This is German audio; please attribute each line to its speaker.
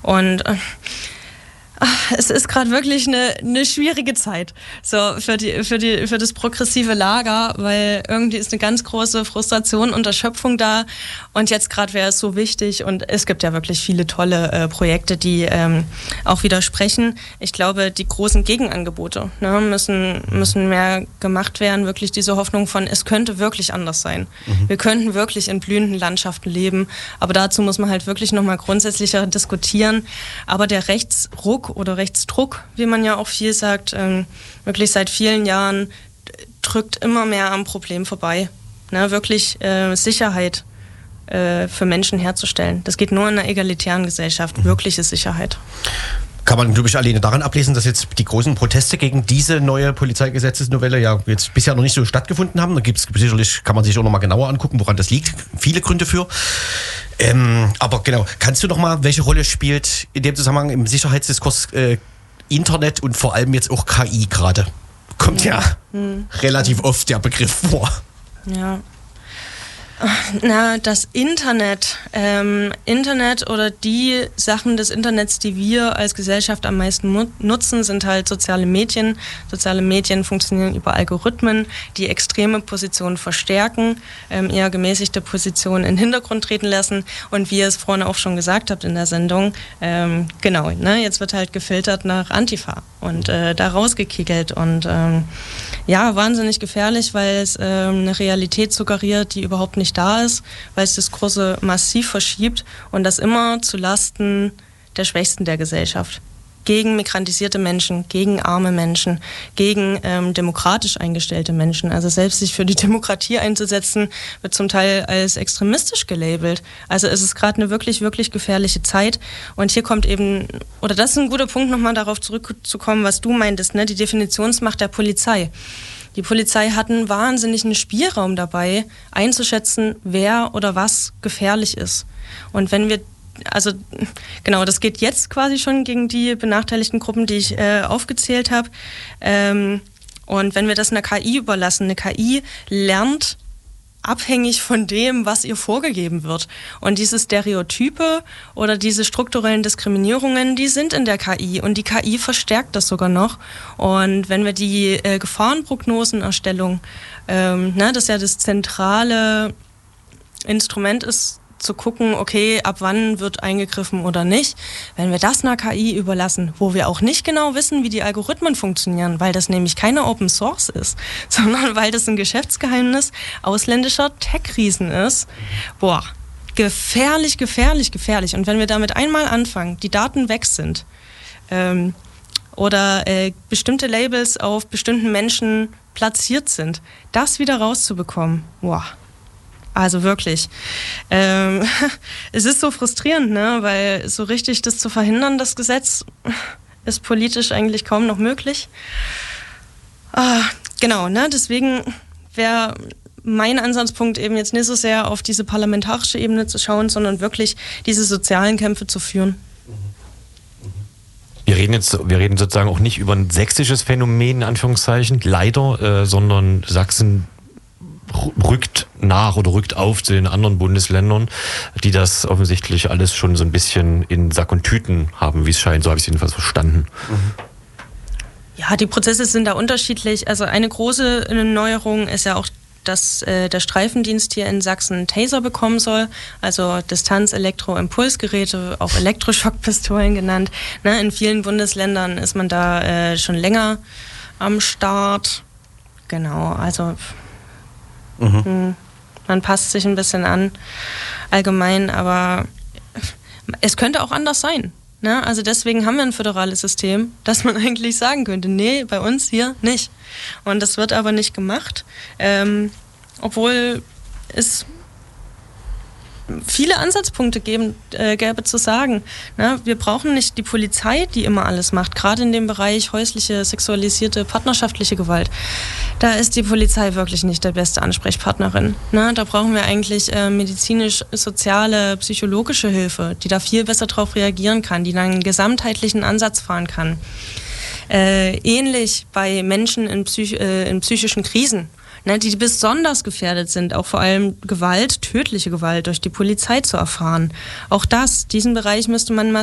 Speaker 1: Und es ist gerade wirklich eine schwierige Zeit so für das progressive Lager, weil irgendwie ist eine ganz große Frustration und Erschöpfung da und jetzt gerade wäre es so wichtig und es gibt ja wirklich viele tolle Projekte, die auch widersprechen. Ich glaube, die großen Gegenangebote müssen mehr gemacht werden, wirklich diese Hoffnung von, es könnte wirklich anders sein. Wir könnten wirklich in blühenden Landschaften leben, aber dazu muss man halt wirklich nochmal grundsätzlicher diskutieren, aber der Rechtsruck oder Rechtsdruck, wie man ja auch viel sagt, wirklich seit vielen Jahren drückt immer mehr am Problem vorbei. Wirklich Sicherheit für Menschen herzustellen. Das geht nur in einer egalitären Gesellschaft, wirkliche Sicherheit.
Speaker 2: Kann man, glaube ich, alleine daran ablesen, dass jetzt die großen Proteste gegen diese neue Polizeigesetzesnovelle ja jetzt bisher noch nicht so stattgefunden haben. Da gibt's sicherlich, kann man sich auch noch mal genauer angucken, woran das liegt. Viele Gründe für. Aber genau, kannst du noch mal, welche Rolle spielt in dem Zusammenhang im Sicherheitsdiskurs Internet und vor allem jetzt auch KI gerade? Kommt ja relativ oft der Begriff vor.
Speaker 1: Ja. Das Internet oder die Sachen des Internets, die wir als Gesellschaft am meisten nutzen, sind halt soziale Medien. Soziale Medien funktionieren über Algorithmen, die extreme Positionen verstärken, eher gemäßigte Positionen in den Hintergrund treten lassen. Und wie ihr es vorhin auch schon gesagt habt in der Sendung, jetzt wird halt gefiltert nach Antifa und da rausgekickelt und wahnsinnig gefährlich, weil es eine Realität suggeriert, die überhaupt nicht da ist, weil es Diskurse massiv verschiebt und das immer zu Lasten der Schwächsten der Gesellschaft. Gegen migrantisierte Menschen, gegen arme Menschen, gegen demokratisch eingestellte Menschen. Also selbst sich für die Demokratie einzusetzen, wird zum Teil als extremistisch gelabelt. Also es ist gerade eine wirklich, wirklich gefährliche Zeit. Und hier kommt eben, oder das ist ein guter Punkt, nochmal darauf zurückzukommen, was du meintest, die Definitionsmacht der Polizei. Die Polizei hat einen wahnsinnigen Spielraum dabei, einzuschätzen, wer oder was gefährlich ist. Und wenn wir, das geht jetzt quasi schon gegen die benachteiligten Gruppen, die ich aufgezählt habe. Und wenn wir das einer KI überlassen, eine KI lernt abhängig von dem, was ihr vorgegeben wird. Und diese Stereotype oder diese strukturellen Diskriminierungen, die sind in der KI und die KI verstärkt das sogar noch. Und wenn wir die Gefahrenprognosenerstellung, das ja das zentrale Instrument ist, zu gucken, okay, ab wann wird eingegriffen oder nicht. Wenn wir das einer KI überlassen, wo wir auch nicht genau wissen, wie die Algorithmen funktionieren, weil das nämlich keine Open Source ist, sondern weil das ein Geschäftsgeheimnis ausländischer Tech-Riesen ist, gefährlich, gefährlich, gefährlich. Und wenn wir damit einmal anfangen, die Daten weg sind oder bestimmte Labels auf bestimmten Menschen platziert sind, das wieder rauszubekommen, also wirklich. Es ist so frustrierend, weil so richtig das zu verhindern, das Gesetz, ist politisch eigentlich kaum noch möglich. Deswegen wäre mein Ansatzpunkt eben jetzt nicht so sehr auf diese parlamentarische Ebene zu schauen, sondern wirklich diese sozialen Kämpfe zu führen.
Speaker 3: Wir reden sozusagen auch nicht über ein sächsisches Phänomen, in Anführungszeichen, leider, sondern Sachsen rückt nach oder rückt auf zu den anderen Bundesländern, die das offensichtlich alles schon so ein bisschen in Sack und Tüten haben, wie es scheint. So habe ich es jedenfalls verstanden.
Speaker 1: Ja, die Prozesse sind da unterschiedlich. Also eine große Neuerung ist ja auch, dass der Streifendienst hier in Sachsen einen Taser bekommen soll, also Distanz-Elektro-Impulsgeräte, auch Elektroschockpistolen genannt. In vielen Bundesländern ist man da schon länger am Start. Genau, also man passt sich ein bisschen an, allgemein, aber es könnte auch anders sein. Also deswegen haben wir ein föderales System, dass man eigentlich sagen könnte, nee, bei uns hier nicht. Und das wird aber nicht gemacht, obwohl es viele Ansatzpunkte gäbe zu sagen. Wir brauchen nicht die Polizei, die immer alles macht, gerade in dem Bereich häusliche, sexualisierte, partnerschaftliche Gewalt. Da ist die Polizei wirklich nicht der beste Ansprechpartnerin. Da brauchen wir eigentlich medizinisch-soziale, psychologische Hilfe, die da viel besser drauf reagieren kann, die dann einen gesamtheitlichen Ansatz fahren kann. Ähnlich bei Menschen in psychischen Krisen, die besonders gefährdet sind, auch vor allem Gewalt, tödliche Gewalt durch die Polizei zu erfahren. Auch diesen Bereich müsste man mal